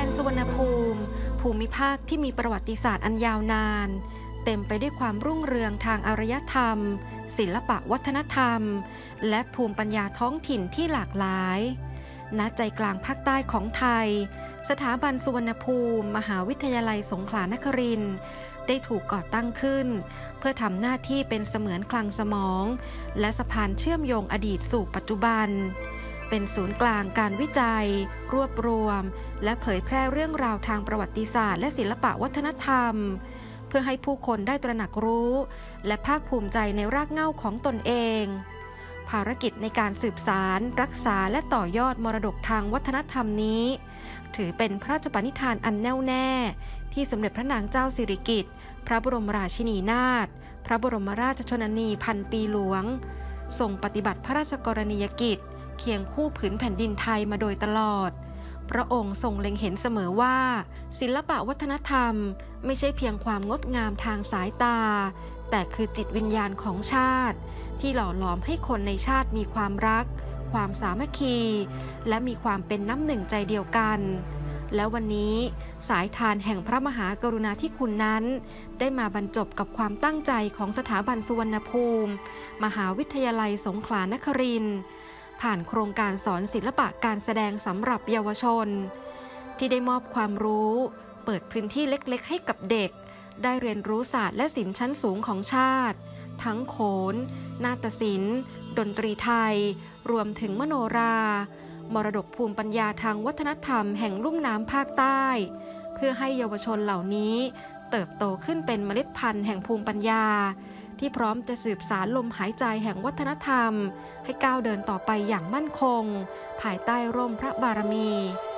นสุวรรณภูมิภูมิภาคที่มีประวัติศาสตร์อันยาวนานเต็มไปด้วยความรุ่งเรืองทางอารยธรรมศิลปะวัฒนธรรมและภูมิปัญญาท้องถิ่นที่หลากหลายณใจกลางภาคใต้ของไทยสถาบันสุวรรณภูมิมหาวิทยาลัยสงขลานครินทร์ได้ถูกก่อตั้งขึ้นเพื่อทำหน้าที่เป็นเสมือนคลังสมองและสะพานเชื่อมโยงอดีตสู่ปัจจุบันเป็นศูนย์กลางการวิจัยรวบรวมและเผยแพร่เรื่องราวทางประวัติศาสตร์และศิลปะวัฒนธรรมเพื่อให้ผู้คนได้ตระหนักรู้และภาคภูมิใจในรากเหง้าของตนเองภารกิจในการสืบสานรักษาและต่อยอดมรดกทางวัฒนธรรมนี้ถือเป็นพระราชปณิธานอันแน่วแน่ที่สมเด็จพระนางเจ้าสิริกิติ์พระบรมราชินีนาถพระบรมราชชนนีพันปีหลวงทรงปฏิบัติพระราชกรณียกิจเคียงคู่ผืนแผ่นดินไทยมาโดยตลอดพระองค์ทรงเล็งเห็นเสมอว่าศิลปะวัฒนธรรมไม่ใช่เพียงความงดงามทางสายตาแต่คือจิตวิญญาณของชาติที่หล่อหลอมให้คนในชาติมีความรักความสามัคคีและมีความเป็นน้ำหนึ่งใจเดียวกันและวันนี้สายทานแห่งพระมหากรุณาธิคุณนั้นได้มาบรรจบกับความตั้งใจของสถาบันสุวรรณภูมิมหาวิทยาลัยสงขลานครินทร์ผ่านโครงการสอนศิลปะการแสดงสำหรับเยาวชนที่ได้มอบความรู้เปิดพื้นที่เล็กๆให้กับเด็กได้เรียนรู้ศาสตร์และศิลป์ชั้นสูงของชาติทั้งโขนนาฏศิลป์ดนตรีไทยรวมถึงมโนรามรดกภูมิปัญญาทางวัฒนธรรมแห่งลุ่มน้ำภาคใต้เพื่อให้เยาวชนเหล่านี้เติบโตขึ้นเป็นเมล็ดพันธุ์แห่งภูมิปัญญาที่พร้อมจะสืบสานลมหายใจแห่งวัฒนธรรมให้ก้าวเดินต่อไปอย่างมั่นคงภายใต้ร่มพระบารมี